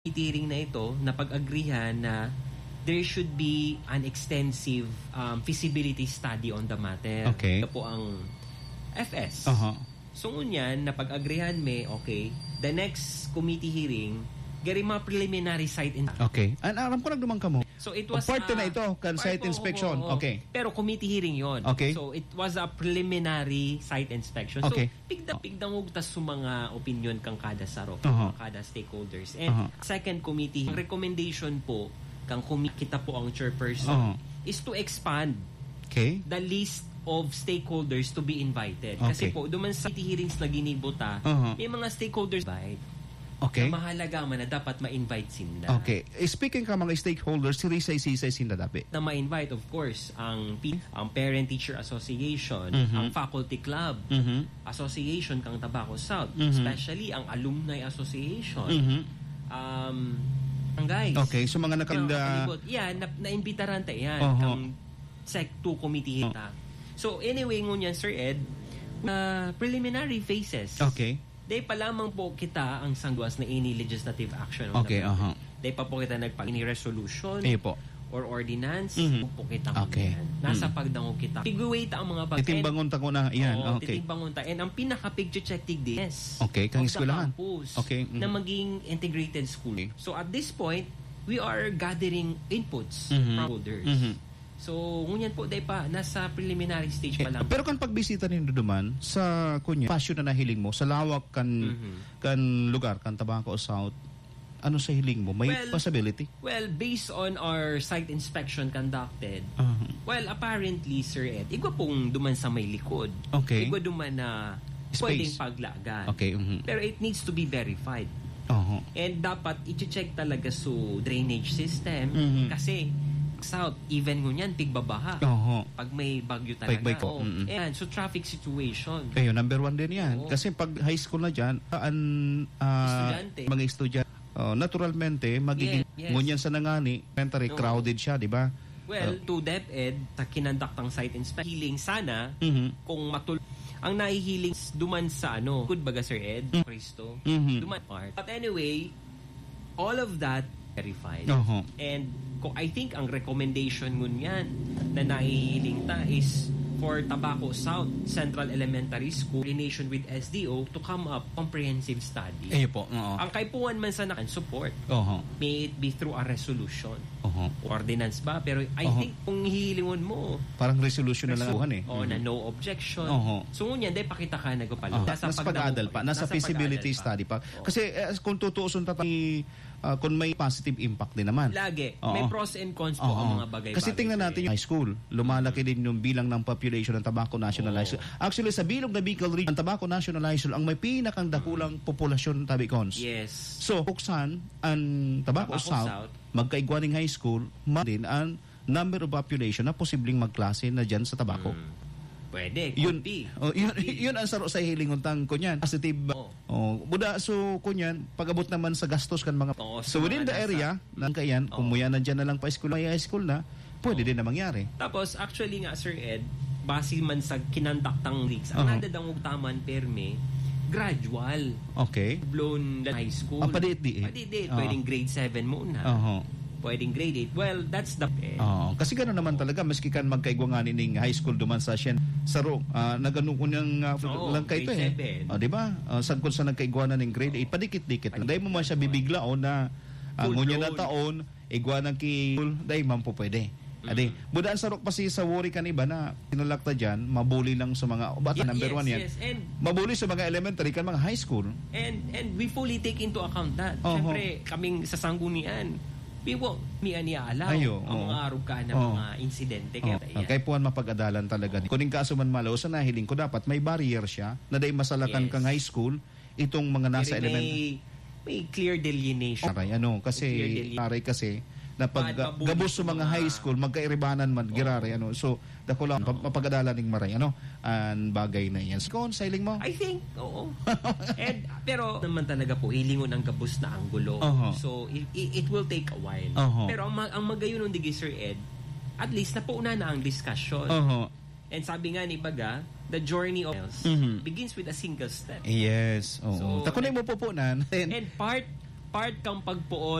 hearing na ito na pag-agrihan na there should be an extensive feasibility study on the matter. Okay. Ito po ang FS. So ngunyan, napag-agrihan may, okay, the next committee hearing, gari mga preliminary site inspection. Okay. Alam ko nagdumang ka mo. So it was part na ito, site inspection. Okay. Pero committee hearing yon. Okay. So it was a preliminary site inspection. Okay. So pigdang ugtas sa mga opinion kang kada sarop, kada stakeholders. And second committee, ang recommendation po kang kita po ang chairperson is to expand the list of stakeholders to be invited. Kasi po, duman sa committee hearings na ginibuta, may mga stakeholders na mahalaga man na dapat ma-invite sila. Okay. Speaking ka mga stakeholders, sirisay-sisay sila dapat. Na ma-invite, of course, ang Parent-Teacher Association, ang Faculty Club Association kang Tabaco South, especially ang Alumni Association, ang guys. Okay, so mga nakanda... Yan, na-imbitaran tayo yan, ang Sec 2 committee. So anyway, ngunyan, Sir Ed, preliminary phases. Okay. Day pa lamang po kita ang sangguas na any legislative action. Okay, Day pa po kita any resolution po. Or ordinance. Po kita nasa pagdango kita. Piguwait ang mga Titimbangon ta ko na. Yan. Okay. Titimbangon ta. And ang pinaka-picture check this. Okay, kang eskwelahan. Okay. Na maging integrated school. So at this point, we are gathering inputs from holders. So, ngunyan po, day pa, nasa preliminary stage pa lang. Pero kan pagbisita ninyo duman, sa kunya, passion na nahiling mo, sa lawak kan lugar, kan Tabaco South, ano sa hiling mo? May possibility? Well, based on our site inspection conducted, well, apparently, Sir Ed, igwa pong duman sa may likod. Okay. Igwa duman na pwedeng paglagan. Okay. Pero it needs to be verified. And dapat i-check talaga sa drainage system kasi South, even ngunyan, pigbabaha. Pag may bagyo talaga. And so traffic situation. Ayun, number one din yan. Kasi pag high school na dyan, mga estudyante, naturalmente, magiging ngunyan sa nangani, crowded siya, di ba? Well, to DepEd, sa kinandaktang site inspection, healing sana, kung ang nahihiling duman sa good baga, Sir Ed, Cristo, duman part. But anyway, all of that verified. And I think ang recommendation ngun yan na nahihiling ta is for Tabaco South Central Elementary School in coordination with SDO to come up comprehensive study. Ang kaipuan man sa support. May it be through a resolution. Ordinance ba? Pero I think kung hihilingon mo, parang resolution na lang na no objection. So ngunyan, day pakita ka nagpalo. Nasa pag-aadal pa. Nasa feasibility study pa. Kasi kung tutuuson kung may positive impact din naman. Lagi. May pros and cons po ang mga bagay-bagay. Kasi tingnan natin yung high school. Lumalaki din yung bilang ng population ng Tabaco National High School. Actually, sa bilog na Bicol region, ang Tabaco National High School ang may pinakang dakulang populasyon Tabicons. Yes. So, buksan ang Tabaco South, magkaigwaning high school, din ang number of population na posibleng magklase na dyan sa Tabaco. Pwede. Yun ang saro sa hilinguntang kunyan. Positive. Buda so kunyan, pagabot naman sa gastos kan mga. So within the area lang kayan, kung muya nandiyan na lang pa school, may high school na, pwede din na mangyari. Tapos actually nga, Sir Ed, base man sa kinandaktang leaks, ang nadadangog taman perme, gradual. Okay. Blown high school. Padiit-diit. Pwedeng grade 7 muna. Pwedeng grade 8. Well, that's the... kasi gano'n naman talaga, maski kan magkaigwanganin ng high school duman sa Sien. Saro, nagano ko niyang lang kayo ito di ba? Sagkod sa nagkaigwanan ng grade 8, padikit-dikit lang. Dahil mo man siya bibigla na ngunya na taon, igwanan ki... Dahil man po pwede. Adi, budaan sarok pa sa worry kan iba na pinalakta dyan, mabuli lang sa mga number one yan. And mabuli sa mga elementary kan mga high school. And we fully take into account that. Siyempre, kaming sa sanggunian, may anialaw ang mga aruga na mga insidente. Kaya puan mapag-adalan talaga. Kuning kaso man malaw, sa nahiling ko dapat may barrier siya na dahil masalakan kang high school, itong mga nasa elementary. May clear delineation. Kasi na pag gabos sa mga high school magkairibanan man girare so dako lang mapagadalan ning maray an bagay na yan. Kon sailing mo? I think and pero naman talaga po hilingon ang gabos na anggulo. So it will take a while. Pero ang magayon digi Sir Ed, at least napauna na ang discussion. And sabi nga ni Baga, the journey of begins with a single step. Yes. So, takunay mo pupunan. And part part kang pagpuon